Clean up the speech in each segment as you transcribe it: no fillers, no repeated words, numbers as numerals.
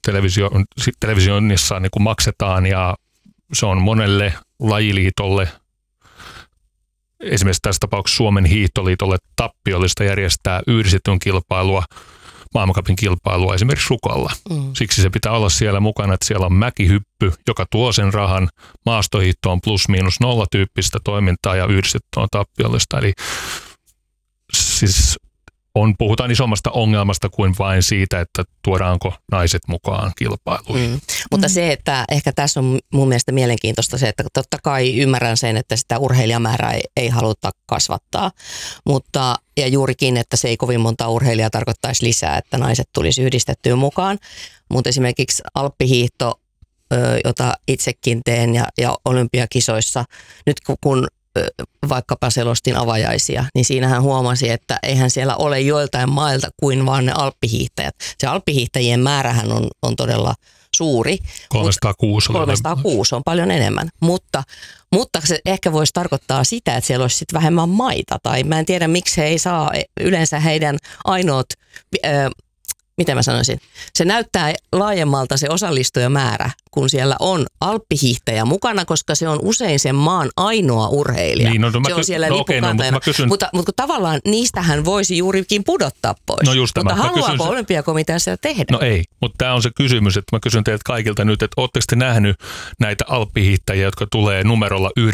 televisioinnissa niin kuin maksetaan ja se on monelle lajiliitolle, esimerkiksi tässä tapauksessa Suomen hiihtoliitolle tappiollista järjestää yhdistetyn kilpailua, maailmancupin kilpailua esimerkiksi Rukolla. Siksi se pitää olla siellä mukana, että siellä on mäkihyppy, joka tuo sen rahan, maastohiihto on +-0 tyyppistä toimintaa ja yhdistetty on tappiollista. Eli siis puhutaan isommasta ongelmasta kuin vain siitä, että tuodaanko naiset mukaan kilpailuihin. Mutta se, että ehkä tässä on mun mielestä mielenkiintoista se, että totta kai ymmärrän sen, että sitä urheilijamäärää ei haluta kasvattaa, mutta ja juurikin, että se ei kovin monta urheilijaa tarkoittaisi lisää, että naiset tulisi yhdistettyä mukaan, mutta esimerkiksi alppihiihto, jota itsekin teen ja olympiakisoissa, nyt kun vaikkapa selostin avajaisia, niin siinähän huomasi, että eihän siellä ole joiltain mailta kuin vaan ne alppihiihtäjät. Se alppihiihtäjien määrähän on todella suuri. 306 on paljon enemmän, mutta se ehkä voisi tarkoittaa sitä, että siellä olisi sitten vähemmän maita, tai mä en tiedä miksi he ei saa yleensä heidän ainoat, miten mä sanoisin, se näyttää laajemmalta se osallistujamäärä, kun siellä on alppihiihtäjä mukana, koska se on usein sen maan ainoa urheilija. Niin, se on siellä lippukantajana. Mutta tavallaan niistähän voisi juurikin pudottaa pois. No just mutta haluaako olympiakomitea sitä tehdä? No ei, mutta tämä on se kysymys, että mä kysyn teiltä kaikilta nyt, että ootteko te nähnyt näitä alppihiihtäjiä, jotka tulee numerolla 90-95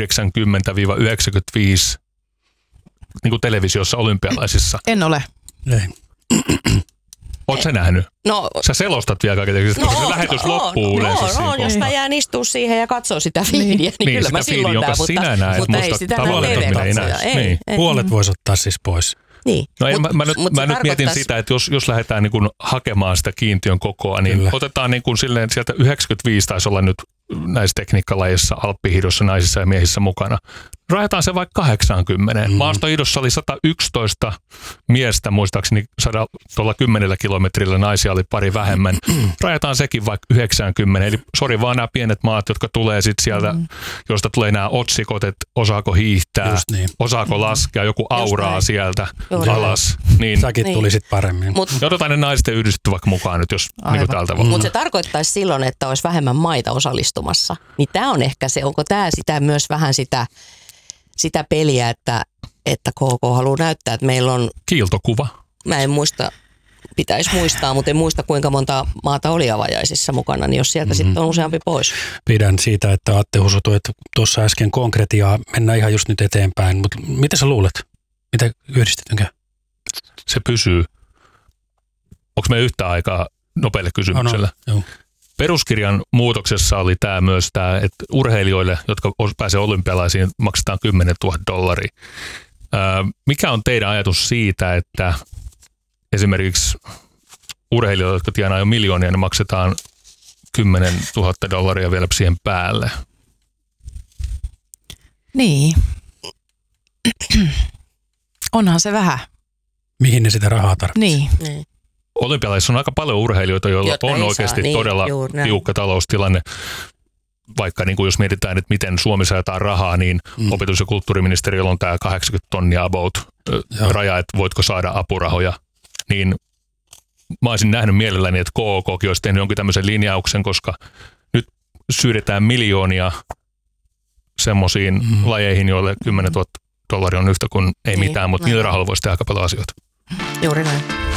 niin kuin televisiossa olympialaisissa? En ole. Ei. Oletko sä nähnyt? No, sä selostat vielä kaiken, koska se lähetys loppuu yleensä. Jos mä jään istua siihen ja katsoo sitä fiidiä, niin kyllä mä silloin näen, mutta ei sitä näe. Puolet voisi ottaa siis pois. Niin. No mä nyt mietin sitä, että jos lähdetään niin kuin hakemaan sitä kiintiön kokoa, niin kyllä. Otetaan niin kuin silleen, sieltä 95 taisi olla nyt näissä tekniikkalajeissa, alppihiidossa naisissa ja miehissä mukana. Rajataan se vaikka 80. Maastohiidossa oli 111 miestä, muistaakseni 10 kilometrillä naisia oli pari vähemmän. Rajataan sekin vaikka 90. Eli sori vaan nämä pienet maat, jotka tulee sitten sieltä, josta tulee nämä otsikot, että osaako hiihtää, osaako laskea, joku auraa sieltä alas. Niin. Säkin tulisit paremmin. Otetaan ne naiset yhdistetty vaikka mukaan nyt, jos niin tältä voi. Mutta se tarkoittaisi silloin, että olisi vähemmän maita osallistumassa. Niin tämä on ehkä se, onko tämä sitä myös vähän sitä peliä, että KK haluaa näyttää, että meillä on kiiltokuva. Mä en muista, pitäisi muistaa, mutta en muista kuinka monta maata oli avajaisissa mukana, niin jos sieltä sitten on useampi pois. Pidän siitä, että Atte Husu että tuossa äsken konkretiaa, mennään ihan just nyt eteenpäin, mutta mitä sä luulet? Mitä yhdistetynkään? Se pysyy. Onko me yhtä aikaa nopealle kysymykselle? Joo. Peruskirjan muutoksessa oli myös tämä, että urheilijoille, jotka pääsee olympialaisiin, maksetaan $10,000. Mikä on teidän ajatus siitä, että esimerkiksi urheilijoille, jotka tienaa jo miljoonia, niin maksetaan $10,000 vielä siihen päälle? Niin. Onhan se vähän. Mihin ne sitä rahaa tarvitsee? Niin. Olympialaisissa on aika paljon urheilijoita, joilla on oikeasti todella tiukka taloustilanne. Vaikka niin kuin jos mietitään, että miten Suomi saadaan rahaa, niin opetus- ja kulttuuriministeriöllä on tämä 80 tonnia about raja, että voitko saada apurahoja. Niin mä olisin nähnyt mielelläni, että KOKkin olisi tehnyt jonkin tämmöisen linjauksen, koska nyt syydetään miljoonia semmoisiin lajeihin, joille $10,000 on yhtä kuin ei mitään, mutta niillä rahoilla voisi tehdä aika paljon asioita. Juuri näin.